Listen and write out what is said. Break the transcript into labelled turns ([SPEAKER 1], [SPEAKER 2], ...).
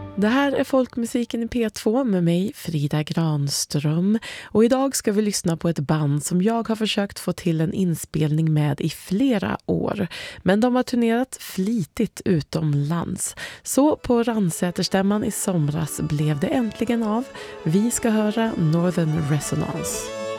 [SPEAKER 1] Det här är Folkmusiken i P2 med mig, Frida Granström. Och idag ska vi lyssna på ett band som jag har försökt få till en inspelning med i flera år. Men de har turnerat flitigt utomlands. Så på Ransäterstämman i somras blev det äntligen av. Vi ska höra Northern Resonance.